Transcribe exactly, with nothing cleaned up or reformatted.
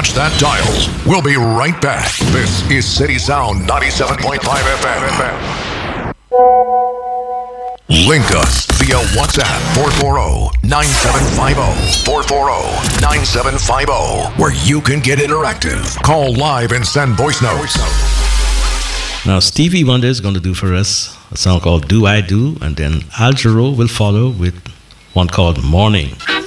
touch that dial. We'll be right back. This is City Sound ninety-seven point five F M. Link us via WhatsApp four four zero, nine seven five zero, four four zero, nine seven five zero, where you can get interactive. Call live and send voice notes. Now, Stevie Wonder is going to do for us a song called Do I Do, and then Al Jarreau will follow with one called Morning.